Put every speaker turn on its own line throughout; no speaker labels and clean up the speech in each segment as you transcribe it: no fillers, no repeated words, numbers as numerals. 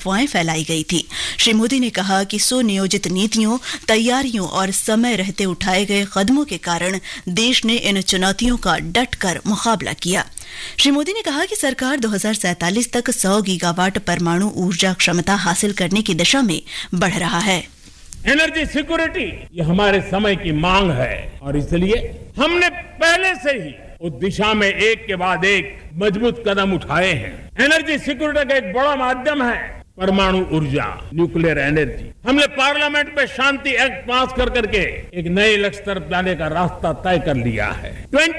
अफवाहें फैलाई गई थी। श्री मोदी ने कहा कि सुनियोजित नीतियों, तैयारियों और समय रहते उठाए गए कदमों के कारण देश ने इन चुनौतियों का डटकर मुकाबला किया। श्री मोदी ने कहा कि सरकार 2047 तक 100 गीगावाट परमाणु ऊर्जा क्षमता हासिल करने की दिशा में बढ़ रहा है।
एनर्जी सिक्योरिटी ये हमारे समय की मांग है और इसलिए हमने पहले से ही उस दिशा में एक के बाद एक मजबूत कदम उठाए हैं। एनर्जी सिक्योरिटी का एक बड़ा माध्यम है परमाणु ऊर्जा, न्यूक्लियर एनर्जी। हमने पार्लियामेंट में शांति एक्ट पास कर करके एक नए लक्ष्य तरफ जाने का रास्ता तय कर लिया है।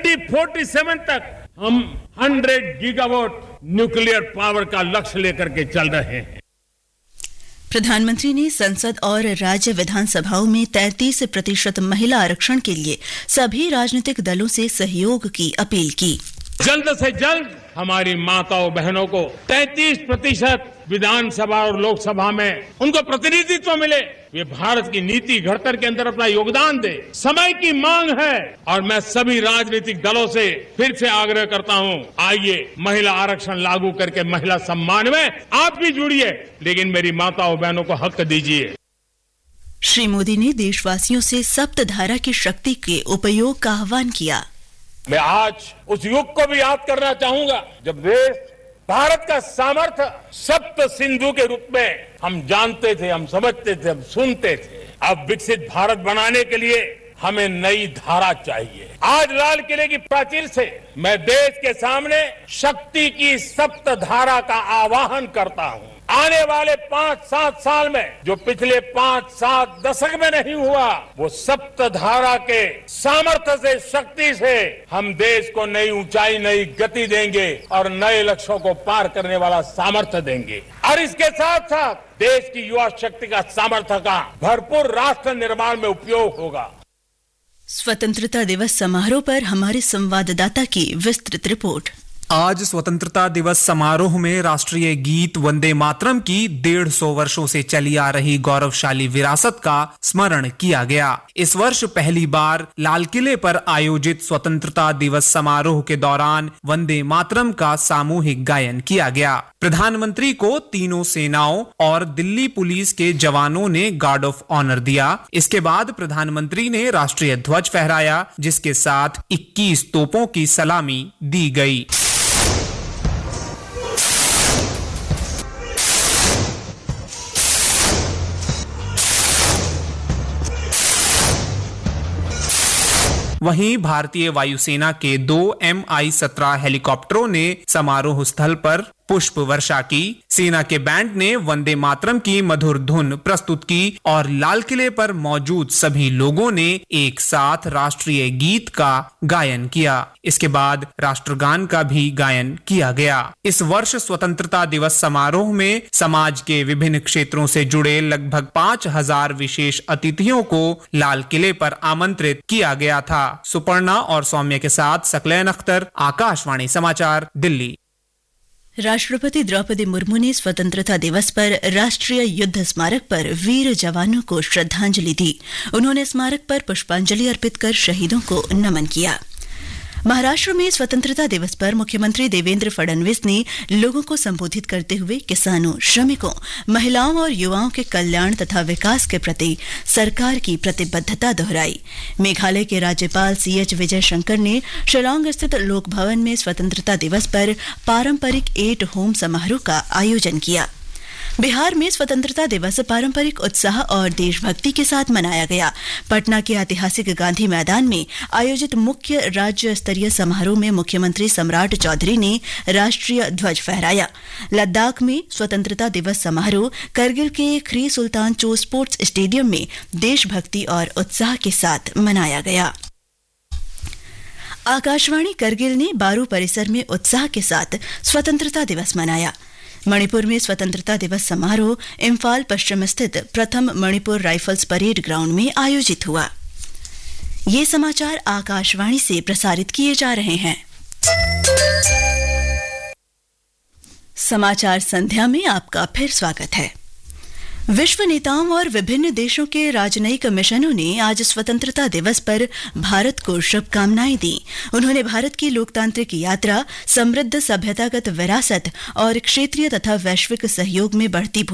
2047 तक हम 100 गीगावाट न्यूक्लियर पावर का लक्ष्य लेकर के चल रहे हैं।
प्रधानमंत्री ने संसद और राज्य विधानसभाओं में 33% महिला आरक्षण के लिए सभी राजनीतिक दलों से सहयोग की अपील की।
जल्द से जल्द हमारी माताओं बहनों को 33% विधानसभा और लोकसभा में उनको प्रतिनिधित्व मिले, वे भारत की नीति घड़तर के अंदर अपना योगदान दे। समय की मांग है और मैं सभी राजनीतिक दलों से फिर से आग्रह करता हूं, आइए महिला आरक्षण लागू करके महिला सम्मान में आप भी जुड़िए, लेकिन मेरी माताओं बहनों को हक दीजिए।
श्री मोदी ने देशवासियों से सप्तधारा की शक्ति के उपयोग का आह्वान किया।
मैं आज उस युग को भी याद करना चाहूंगा जब देश भारत का सामर्थ्य सप्त सिंधु के रूप में हम जानते थे, हम समझते थे, हम सुनते थे। अब विकसित भारत बनाने के लिए हमें नई धारा चाहिए। आज लाल किले की प्राचीर से मैं देश के सामने शक्ति की सप्त धारा का आह्वान करता हूं। आने वाले 5-7 साल में जो पिछले 5-7 दशक में नहीं हुआ, वो सप्त धारा के सामर्थ्य से, शक्ति से हम देश को नई ऊंचाई, नई गति देंगे और नए लक्ष्यों को पार करने वाला सामर्थ्य देंगे। और इसके साथ साथ देश की युवा शक्ति का सामर्थ्य का भरपूर राष्ट्र निर्माण में उपयोग होगा।
स्वतंत्रता दिवस समारोह पर हमारे संवाददाता की विस्तृत रिपोर्ट।
आज स्वतंत्रता दिवस समारोह में राष्ट्रीय गीत वंदे मातरम की 150 वर्षों से चली आ रही गौरवशाली विरासत का स्मरण किया गया। इस वर्ष पहली बार लाल किले पर आयोजित स्वतंत्रता दिवस समारोह के दौरान वंदे मातरम का सामूहिक गायन किया गया। प्रधानमंत्री को तीनों सेनाओं और दिल्ली पुलिस के जवानों ने गार्ड ऑफ ऑनर दिया। इसके बाद प्रधानमंत्री ने राष्ट्रीय ध्वज फहराया, जिसके साथ 21 तोपों की सलामी दी गई। वहीं भारतीय वायुसेना के 2 Mi-17 हेलीकॉप्टरों ने समारोह स्थल पर पुष्प वर्षा की। सेना के बैंड ने वंदे मातरम की मधुर धुन प्रस्तुत की और लाल किले पर मौजूद सभी लोगों ने एक साथ राष्ट्रीय गीत का गायन किया। इसके बाद राष्ट्रगान का भी गायन किया गया। इस वर्ष स्वतंत्रता दिवस समारोह में समाज के विभिन्न क्षेत्रों से जुड़े लगभग 5000 विशेष अतिथियों को लाल किले पर आमंत्रित किया गया था। सुपर्णा और सौम्य के साथ सकलैन अख्तर, आकाशवाणी समाचार, दिल्ली।
राष्ट्रपति द्रौपदी मुर्मू ने स्वतंत्रता दिवस पर राष्ट्रीय युद्ध स्मारक पर वीर जवानों को श्रद्धांजलि दी। उन्होंने स्मारक पर पुष्पांजलि अर्पित कर शहीदों को नमन किया। महाराष्ट्र में स्वतंत्रता दिवस पर मुख्यमंत्री देवेंद्र फडणवीस ने लोगों को संबोधित करते हुए किसानों, श्रमिकों, महिलाओं और युवाओं के कल्याण तथा विकास के प्रति सरकार की प्रतिबद्धता दोहराई। मेघालय के राज्यपाल CH विजय शंकर ने शिलांग स्थित लोक भवन में स्वतंत्रता दिवस पर पारंपरिक एट होम समारोह का आयोजन किया। बिहार में स्वतंत्रता दिवस पारंपरिक उत्साह और देशभक्ति के साथ मनाया गया। पटना के ऐतिहासिक गांधी मैदान में आयोजित मुख्य राज्य स्तरीय समारोह में मुख्यमंत्री सम्राट चौधरी ने राष्ट्रीय ध्वज फहराया। लद्दाख में स्वतंत्रता दिवस समारोह करगिल के ख्री सुल्तान चो स्पोर्ट्स स्टेडियम में देशभक्ति और उत्साह के साथ मनाया गया। आकाशवाणी करगिल ने बारू परिसर में उत्साह के साथ स्वतंत्रता दिवस मनाया। मणिपुर में स्वतंत्रता दिवस समारोह इम्फाल पश्चिम स्थित प्रथम मणिपुर राइफल्स परेड ग्राउंड में आयोजित हुआ। ये समाचार आकाशवाणी से प्रसारित किए जा रहे हैं। समाचार संध्या में आपका फिर स्वागत है। विश्व नेताओं और विभिन्न देशों के राजनयिक मिशनों ने आज स्वतंत्रता दिवस पर भारत को शुभकामनाएं दी। उन्होंने भारत की लोकतांत्रिक यात्रा, समृद्ध सभ्यतागत विरासत और क्षेत्रीय तथा वैश्विक सहयोग में बढ़ती